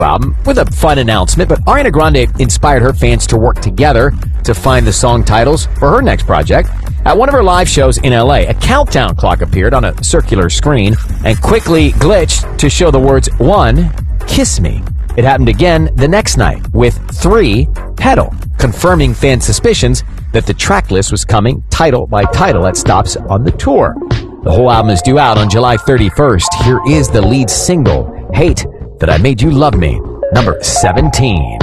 album with a fun announcement, but Ariana Grande inspired her fans to work together to find the song titles for her next project. At one of her live shows in LA, a countdown clock appeared on a circular screen and quickly glitched to show the words 1, Kiss Me. It happened again the next night with 3, Pedal, confirming fans' suspicions that the track list was coming title by title at stops on the tour. The whole album is due out on July 31st. Here is the lead single, Hate That I Made You Love Me, number 17.